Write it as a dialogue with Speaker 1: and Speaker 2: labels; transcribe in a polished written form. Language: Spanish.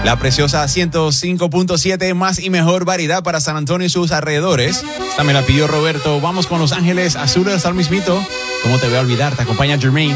Speaker 1: La preciosa 105.7, más y mejor variedad para San Antonio y sus alrededores. Esta me la pidió Roberto. Vamos con Los Ángeles Azules al mismito. ¿Cómo te voy a olvidar? Te acompaña Jermaine.